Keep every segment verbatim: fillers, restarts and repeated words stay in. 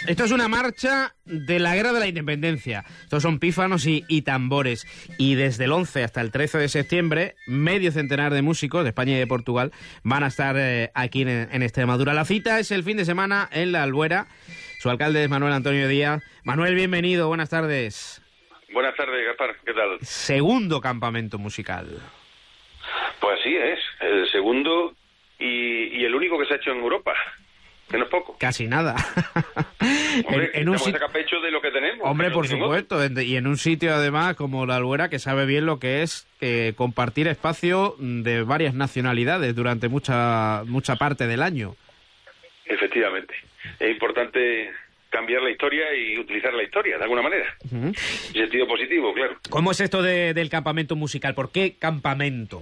Esto es una marcha de la Guerra de la Independencia. Estos son pífanos y, y tambores. Y desde el once hasta el trece de septiembre, medio centenar de músicos de España y de Portugal van a estar eh, aquí en, en Extremadura. La cita es el fin de semana en La Albuera. Su alcalde es Manuel Antonio Díaz. Manuel, bienvenido, buenas tardes. Buenas tardes, Gaspar, ¿qué tal? Segundo campamento musical. Pues así es, el segundo y, y el único que se ha hecho en Europa. Que no es poco. Casi nada. Hombre, en, en un estamos a capecho de lo que tenemos. Hombre, no por tenemos. supuesto. Y en un sitio, además, como La Albuera, que sabe bien lo que es eh, compartir espacio de varias nacionalidades durante mucha mucha parte del año. Efectivamente. Es importante cambiar la historia y utilizar la historia, de alguna manera. Uh-huh. En sentido positivo, claro. ¿Cómo es esto de, del campamento musical? ¿Por qué campamento?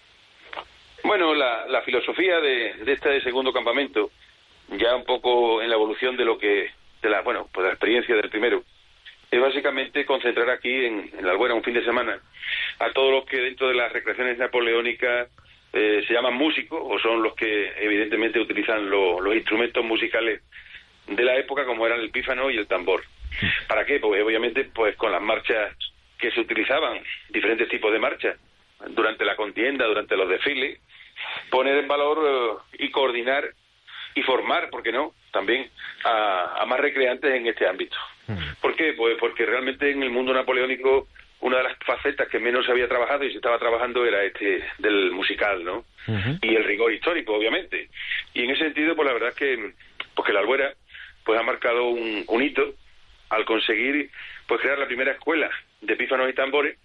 Bueno, la, la filosofía de, de este segundo campamento, ya un poco en la evolución de lo que, de la, bueno, pues la experiencia del primero, es básicamente concentrar aquí en, en La Albuera un fin de semana a todos los que dentro de las recreaciones napoleónicas eh, se llaman músicos, o son los que evidentemente utilizan lo, los instrumentos musicales de la época, como eran el pífano y el tambor. ¿Para qué? Pues obviamente pues con las marchas que se utilizaban, diferentes tipos de marchas, durante la contienda, durante los desfiles, poner en valor uh, y coordinar y formar, ¿por qué no?, también a, a más recreantes en este ámbito. Uh-huh. ¿Por qué? Pues porque realmente en el mundo napoleónico una de las facetas que menos se había trabajado y se estaba trabajando era este del musical, ¿no? Uh-huh. Y el rigor histórico, obviamente. Y en ese sentido, pues la verdad es que, pues que La Albuera pues ha marcado un, un hito al conseguir pues crear la primera escuela de pífanos y tambores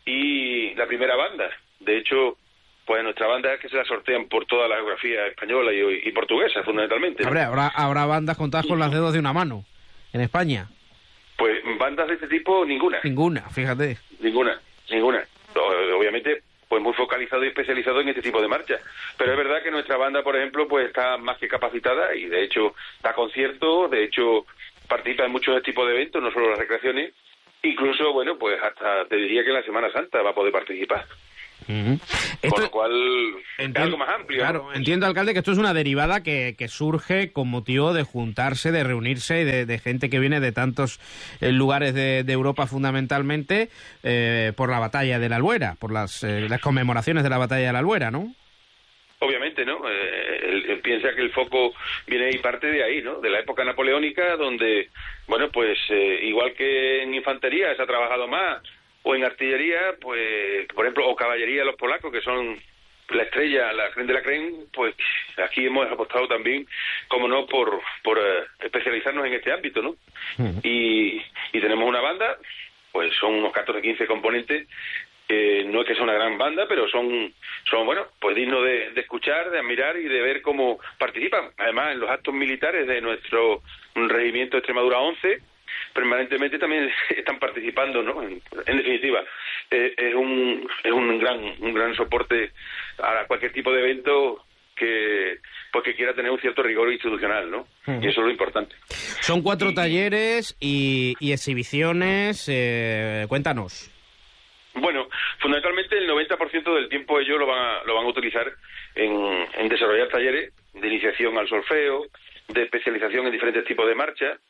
y la primera banda. De hecho, pues nuestra banda es que se la sortean por toda la geografía española y, y portuguesa, fundamentalmente, ¿no? Habrá, habrá, habrá bandas contadas con los dedos de una mano en España. Pues bandas de este tipo, ninguna. Ninguna, fíjate. Ninguna, ninguna. Obviamente, pues muy focalizado y especializado en este tipo de marchas. Pero es verdad que nuestra banda, por ejemplo, pues está más que capacitada y de hecho da conciertos, de hecho participa en muchos tipos de eventos, no solo las recreaciones. Incluso, bueno, pues hasta te diría que en la Semana Santa va a poder participar. Uh-huh. Esto, Con lo cual, entiendo, es algo más amplio. Claro, ¿no? Entiendo, alcalde, que esto es una derivada que, que surge con motivo de juntarse, de reunirse, de, de gente que viene de tantos eh, lugares de, de Europa fundamentalmente, eh, por la batalla de La Albuera, por las, eh, las conmemoraciones de la batalla de La Albuera, ¿no? Obviamente, ¿no? Eh, él, él piensa que el foco viene y parte de ahí, ¿no? De la época napoleónica, donde, bueno, pues eh, igual que en infantería se ha trabajado más, o en artillería, pues, por ejemplo, o caballería, los polacos, que son la estrella, la creen de la creen, pues aquí hemos apostado también, como no, por por uh, especializarnos en este ámbito, ¿no? Uh-huh. Y, y tenemos una banda, pues son unos catorce, quince componentes, eh, no es que sea una gran banda, pero son, son bueno, pues dignos de, de escuchar, de admirar y de ver cómo participan. Además, en los actos militares de nuestro regimiento de Extremadura once, permanentemente también están participando, ¿no? En, en definitiva, eh, es un es un gran un gran soporte a cualquier tipo de evento que pues que quiera tener un cierto rigor institucional, ¿no? Uh-huh. Y eso es lo importante. Son cuatro y, talleres y, y exhibiciones. Eh, cuéntanos. Bueno, fundamentalmente el noventa por ciento del tiempo ellos lo van a, lo van a utilizar en, en desarrollar talleres de iniciación al solfeo, de especialización en diferentes tipos de marchas,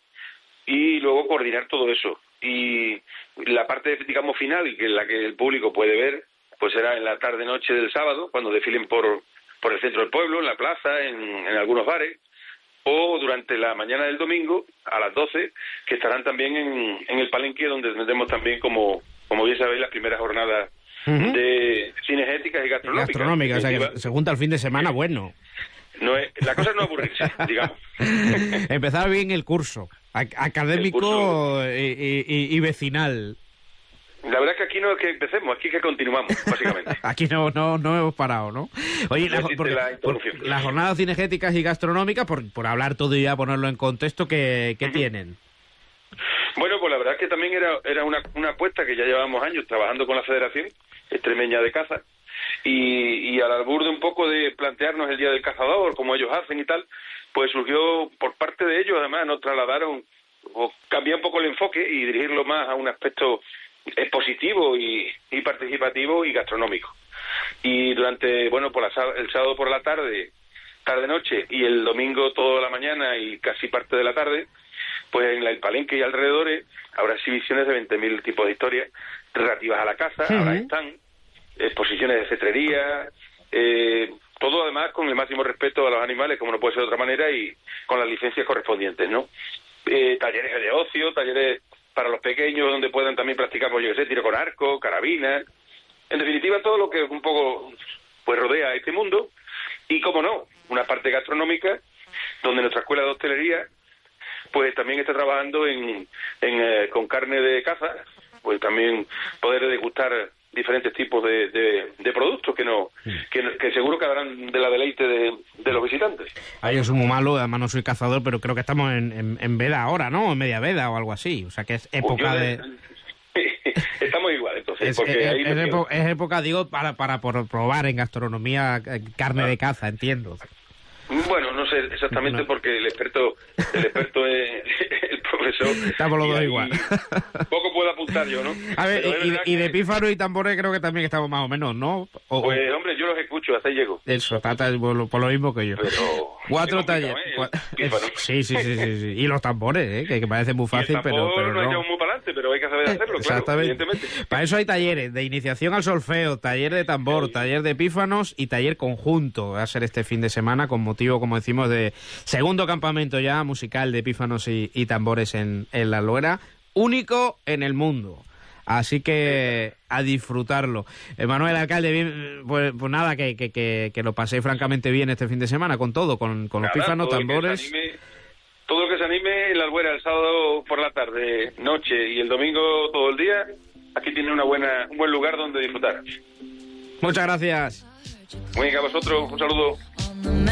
y luego coordinar todo eso. Y la parte, digamos, final, que la que el público puede ver, pues será en la tarde-noche del sábado, cuando desfilen por, por el centro del pueblo, en la plaza, en, en algunos bares, o durante la mañana del domingo, a las doce, que estarán también en, en el palenque, donde tendremos también, como, como bien sabéis, las primeras jornadas uh-huh. de cinegéticas y gastronómicas. Gastronómicas, o sea, que se junta el fin de semana, bueno. No es, la cosa no es aburrirse, digamos. Empezar bien el curso, académico curso... Y, y, y vecinal. La verdad es que aquí no es que empecemos, aquí es que continuamos, básicamente. Aquí no no no hemos parado, ¿no? Oye, la, porque, la por, las jornadas cinegéticas y gastronómicas, por, por hablar todo y ya ponerlo en contexto, ¿qué, qué uh-huh. tienen? Bueno, pues la verdad es que también era era una, una apuesta que ya llevábamos años trabajando con la Federación Extremeña de Caza, y, y al albur de un poco de plantearnos el Día del Cazador, como ellos hacen y tal, pues surgió por parte de ellos, además nos trasladaron, o cambiar un poco el enfoque y dirigirlo más a un aspecto expositivo y, y participativo y gastronómico. Y durante, bueno, por la, el sábado por la tarde, tarde-noche, y el domingo toda la mañana y casi parte de la tarde, pues en la, el Palenque y alrededores habrá exhibiciones de veinte mil tipos de historias relativas a la caza, uh-huh. Ahora están exposiciones de cetrería, eh, todo además con el máximo respeto a los animales, como no puede ser de otra manera, y con las licencias correspondientes, ¿no? Eh, talleres de ocio, talleres para los pequeños donde puedan también practicar, pues yo qué sé, tiro con arco, carabinas, en definitiva todo lo que un poco pues rodea a este mundo, y como no, una parte gastronómica donde nuestra escuela de hostelería pues también está trabajando en, en eh, con carne de caza, pues también poder degustar diferentes tipos de, de, de productos que no que, que seguro que harán de la deleite de, de los visitantes. Ay, yo soy muy malo, además no soy cazador, pero creo que estamos en, en, en veda ahora, ¿no? En media veda o algo así, o sea que es época pues de... Estamos igual, entonces. Es, porque es, ahí es, época, es época, digo, para, para por probar en gastronomía carne ah. de caza, entiendo. Bueno, no sé exactamente no. porque el experto el experto es el profesor. Estamos los dos igual. Poco puedo apuntar yo, ¿no? A ver, y, y, y de pífaro y tambores creo que también estamos más o menos, ¿no? O, pues, hombre, yo los escucho, hasta ahí llego. Eso, está, está, por, lo, por lo mismo que yo. Pero... Cuatro talleres. ¿Eh? Sí, sí, sí, sí, sí. Y los tambores, ¿eh? que, que parece muy fácil, pero, pero no. No muy para adelante, pero hay que saber hacerlo, Exactamente. Claro, evidentemente. Para eso hay talleres de iniciación al solfeo, taller de tambor, sí. taller de pífanos y taller conjunto. Va a ser este fin de semana con motivo, como decimos, de segundo campamento ya musical de pífanos y, y tambores en, en La Albuera, único en el mundo. Así que a disfrutarlo. Manuel, alcalde, bien, pues, pues nada, que, que, que, que lo pasé francamente bien este fin de semana con todo, con, con los nada, pífanos, tambores. Anime, todo lo que se anime en La Albuera el sábado por la tarde, noche y el domingo todo el día, aquí tiene una buena, un buen lugar donde disfrutar. Muchas gracias. Venga, a vosotros, un saludo.